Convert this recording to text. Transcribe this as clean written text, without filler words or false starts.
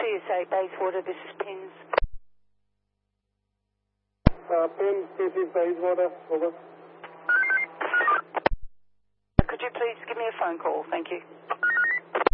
PSA Bayswater, this is Pins. Pins, this is Bayswater, over. Could you please give me a phone call? Thank you.